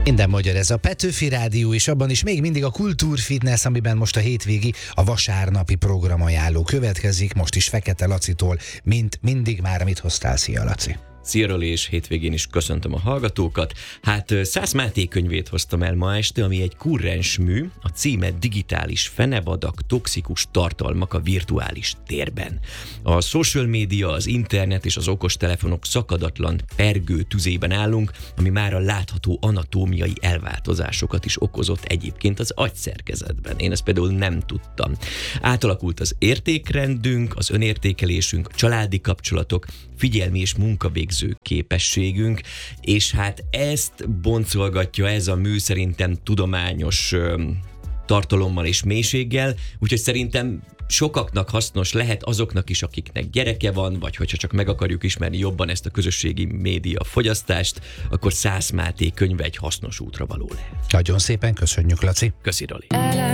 Minden magyar ez a Petőfi Rádió, és abban is még mindig a Kultúrfitness, amiben most a hétvégi, a vasárnapi programajánló következik, most is Fekete Lacitól, mint mindig már. Mit hoztál? Szia, Laci! Szia, Roli, és hétvégén is köszöntöm a hallgatókat. Hát Szász Máté könyvét hoztam el ma este, ami egy kurrens mű, a címe Digitális fenevadak, toxikus tartalmak a virtuális térben. A social media, az internet és az okostelefonok szakadatlan pergő tüzében állunk, ami már a látható anatómiai elváltozásokat is okozott egyébként az agyszerkezetben. Én ezt például nem tudtam. Átalakult az értékrendünk, az önértékelésünk, a családi kapcsolatok, figyelmi és munkavégző képességünk, és hát ezt boncolgatja ez a mű szerintem tudományos tartalommal és mélységgel, úgyhogy szerintem sokaknak hasznos lehet, azoknak is, akiknek gyereke van, vagy hogyha csak meg akarjuk ismerni jobban ezt a közösségi média fogyasztást, akkor Szász Máté könyve egy hasznos útra való lehet. Nagyon szépen köszönjük, Laci! Köszi, Roli!